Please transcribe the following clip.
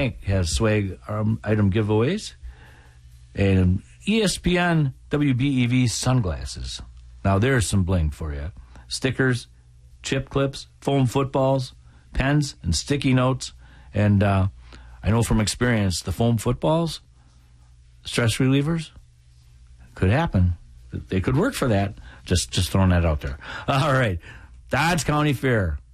Bank has swag item giveaways. And ESPN WBEV sunglasses. Now, there's some bling for you. Stickers, chip clips, foam footballs, pens, and sticky notes. And I know from experience, the foam footballs, stress relievers, could happen. They could work for that. Just throwing that out there. All right. Dodge County Fair.